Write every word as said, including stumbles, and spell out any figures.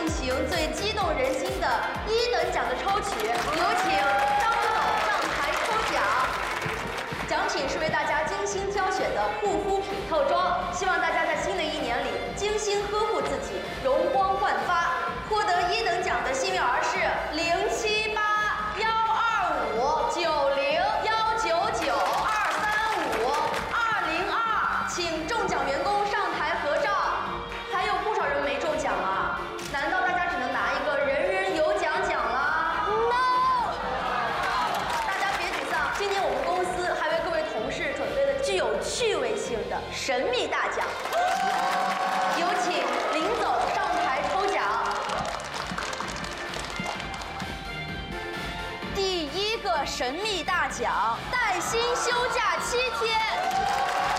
行最激动人心的一等奖的抽取，有请张总上台抽奖。奖品是为大家精心挑选的护肤品套装，希望大家在新的一年里精心呵护自己，容光焕发。获得一等奖的幸运儿是零七八幺二五九零幺九九二三五二零二，请中奖员工上台合照。还有不少人没中奖啊，难道大家只能拿一个人人有奖奖了 ？No！ 大家别沮丧，今年我们公司还为各位同事准备了具有趣味性的神秘大奖。有请林总上台抽奖。第一个神秘大奖，带薪休假七天。